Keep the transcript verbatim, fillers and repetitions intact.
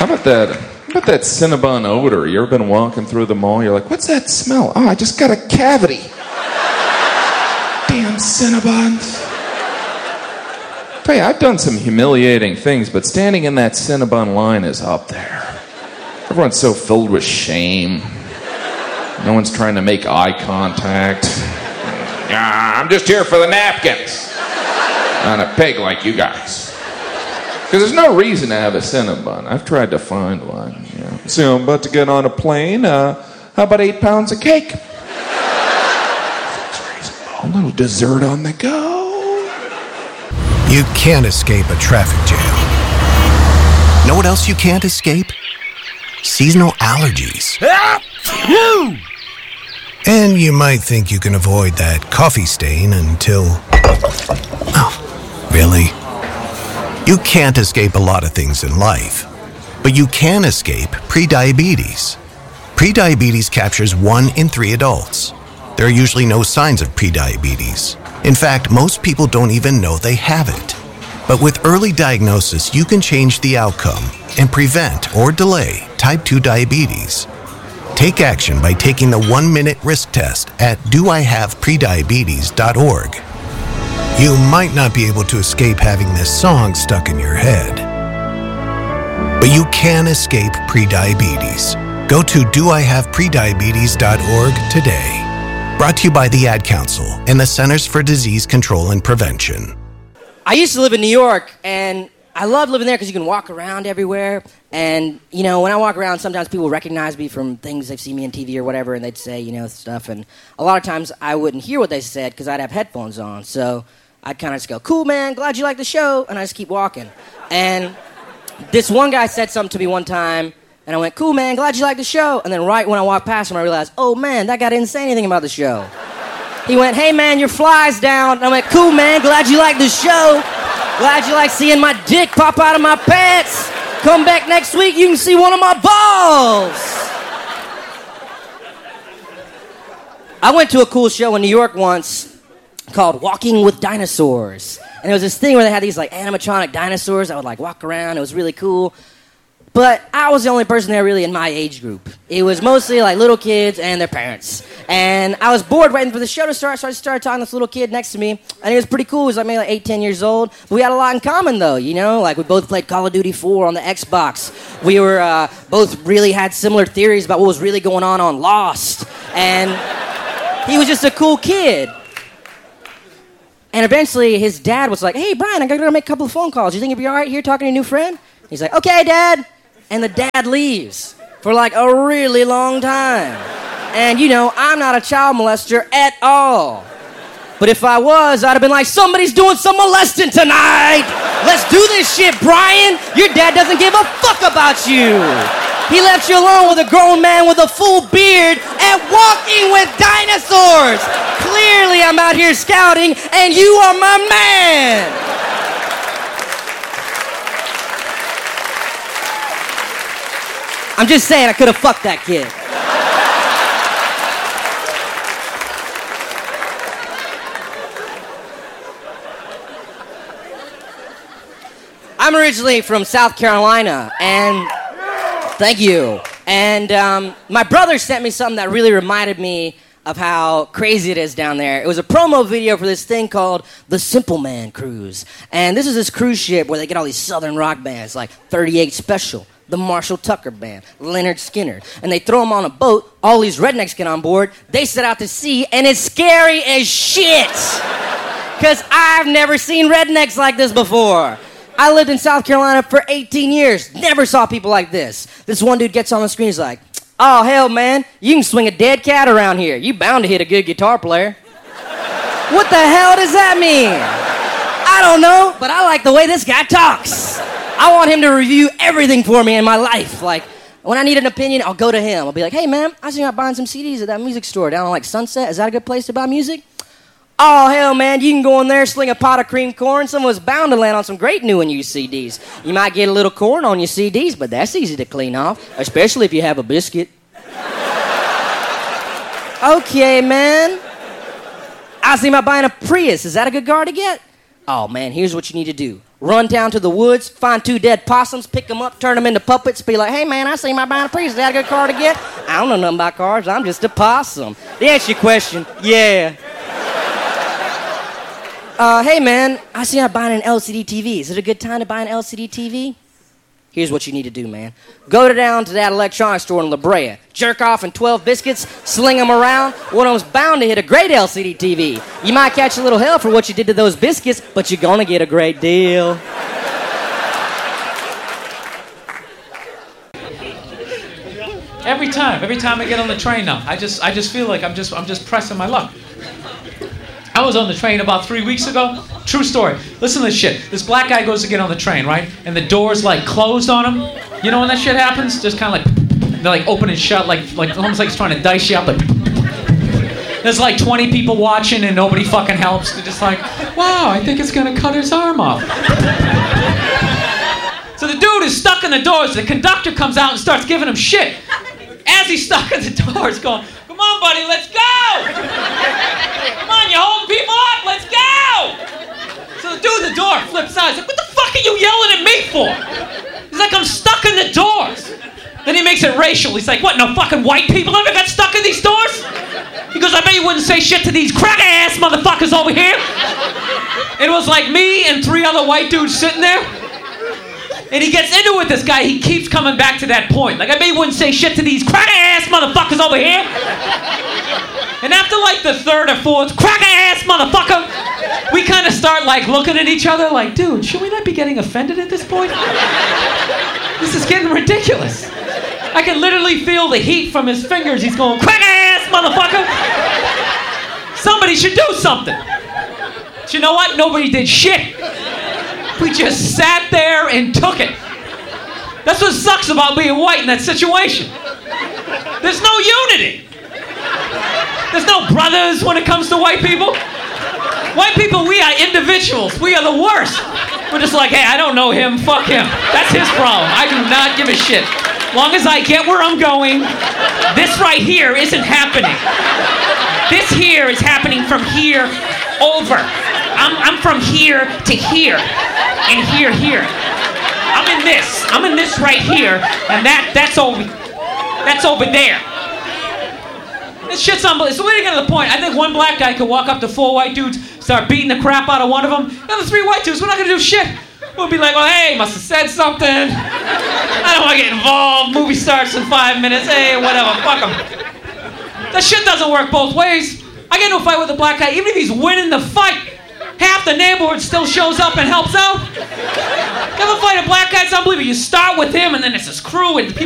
How about that? How about that Cinnabon odor? You ever been walking through the mall? You're like, what's that smell? Oh, I just got a cavity. Damn Cinnabons. Tell you, I've done some humiliating things, but standing in that Cinnabon line is up there. Everyone's so filled with shame. No one's trying to make eye contact. Ah, I'm just here for the napkins. Not a pig like you guys. Because there's no reason to have a Cinnabon. I've tried to find one. You know. So I'm about to get on a plane. Uh, how about eight pounds of cake? A little dessert on the go. You can't escape a traffic jam. Know what else you can't escape? Seasonal allergies. And you might think you can avoid that coffee stain until... Oh, really? You can't escape a lot of things in life, but you can escape prediabetes. Prediabetes captures one in three adults. There are usually no signs of prediabetes. In fact, most people don't even know they have it. But with early diagnosis, you can change the outcome and prevent or delay type two diabetes. Take action by taking the one-minute risk test at do I have prediabetes dot org. You might not be able to escape having this song stuck in your head, but you can escape prediabetes. Go to do I have prediabetes dot org today. Brought to you by the Ad Council and the Centers for Disease Control and Prevention. I used to live in New York, and I love living there because you can walk around everywhere. And, you know, when I walk around, sometimes people recognize me from things they've seen me on T V or whatever, and they'd say, you know, stuff. And a lot of times I wouldn't hear what they said because I'd have headphones on. So I'd kind of just go, cool, man, glad you like the show. And I just keep walking. And this one guy said something to me one time, and I went, cool, man, glad you like the show. And then right when I walked past him, I realized, oh, man, that guy didn't say anything about the show. He went, hey, man, your fly's down. And I went, cool, man, glad you like the show. Glad you like seeing my dick pop out of my pants. Come back next week, you can see one of my balls. I went to a cool show in New York once called Walking with Dinosaurs. And it was this thing where they had these, like, animatronic dinosaurs that would, like, walk around. It was really cool. But I was the only person there really in my age group. It was mostly like little kids and their parents. And I was bored waiting for the show to start, so I started talking to this little kid next to me. And he was pretty cool. He was like maybe like eight, ten years old. But we had a lot in common though, you know? Like we both played Call of Duty four on the Xbox. We were uh, both really had similar theories about what was really going on on Lost. And he was just a cool kid. And eventually his dad was like, hey, Brian, I gotta go make a couple of phone calls. You think it'd be all right here talking to a new friend? He's like, okay, Dad. And the dad leaves for like a really long time. And you know, I'm not a child molester at all. But if I was, I'd have been like, somebody's doing some molesting tonight. Let's do this shit, Brian. Your dad doesn't give a fuck about you. He left you alone with a grown man with a full beard and Walking with Dinosaurs. Clearly I'm out here scouting and you are my man. I'm just saying I could have fucked that kid. I'm originally from South Carolina, and thank you. And um, my brother sent me something that really reminded me of how crazy it is down there. It was a promo video for this thing called the Simple Man Cruise. And this is this cruise ship where they get all these southern rock bands like thirty-eight Special, the Marshall Tucker Band, Leonard Skinner. And they throw them on a boat. All these rednecks get on board. They set out to sea, and it's scary as shit. Because I've never seen rednecks like this before. I lived in South Carolina for eighteen years. Never saw people like this. This one dude gets on the screen. He's like, oh, hell, man. You can swing a dead cat around here. You bound to hit a good guitar player. What the hell does that mean? I don't know, but I like the way this guy talks. I want him to review everything for me in my life. Like, when I need an opinion, I'll go to him. I'll be like, hey, man, I see you out buying some C Ds at that music store down on, like, Sunset. Is that a good place to buy music? Oh, hell, man, you can go in there, sling a pot of cream corn. Someone's bound to land on some great new and used C Ds. You might get a little corn on your C Ds, but that's easy to clean off, especially if you have a biscuit. Okay, man. I see about buying a Prius. Is that a good car to get? Oh, man, here's what you need to do. Run down to the woods, find two dead possums, pick them up, turn them into puppets, be like, hey man, I see my buying a priest. Is that a good car to get? I don't know nothing about cars. I'm just a possum. To answer your question, yeah. Uh, hey man, I see you're buying an L C D T V. Is it a good time to buy an L C D T V? Here's what you need to do, man. Go to down to that electronics store in La Brea. Jerk off in twelve biscuits, sling them around. One of them's bound to hit a great L C D T V. You might catch a little hell for what you did to those biscuits, but you're gonna get a great deal. Every time, every time I get on the train now, I just, I just feel like I'm just, I'm just pressing my luck. I was on the train about three weeks ago. True story. Listen to this shit. This black guy goes to get on the train, right? And the door's like closed on him. You know when that shit happens? Just kind of like, they're like open and shut, like, like almost like it's trying to dice you up. Like, there's like twenty people watching and nobody fucking helps. They're just like, wow, I think it's gonna cut his arm off. So the dude is stuck in the doors. The conductor comes out and starts giving him shit. As he's stuck in the doors going, come on, buddy, let's go! Come on, you holding people up, let's go! So the dude at the door flips out. He's like, what the fuck are you yelling at me for? He's like, I'm stuck in the doors. Then he makes it racial. He's like, what, no fucking white people ever got stuck in these doors? He goes, I bet you wouldn't say shit to these cracker-ass motherfuckers over here. And it was like me and three other white dudes sitting there. And he gets into it with this guy. He keeps coming back to that point. Like, I bet you wouldn't say shit to these cracker-ass motherfuckers over here. And after, like, the third or fourth cracker-ass motherfucker, we kind of start, like, looking at each other like, dude, should we not be getting offended at this point? This is getting ridiculous. I can literally feel the heat from his fingers. He's going, cracker-ass motherfucker. Somebody should do something. But you know what? Nobody did shit. We just sat there and took it. That's what sucks about being white in that situation. There's no unity. There's no brothers when it comes to white people. White people, we are individuals. We are the worst. We're just like, hey, I don't know him. Fuck him. That's his problem. I do not give a shit. Long as I get where I'm going, this right here isn't happening. This here is happening from here over. I'm, I'm from here to here, and here, here. I'm in this. I'm in this right here, and that that's over. That's over there. This shit's unbelievable. So we're getting to the point. I think one black guy could walk up to four white dudes, start beating the crap out of one of them. The other three white dudes, we're not gonna do shit. We'll be like, well, hey, must have said something. I don't want to get involved. Movie starts in five minutes. Hey, whatever. Fuck them. That shit doesn't work both ways. I get into a fight with a black guy, even if he's winning the fight. Half the neighborhood still shows up and helps out. You ever fight a black guy? It's unbelievable. You start with him, and then it's his crew, and people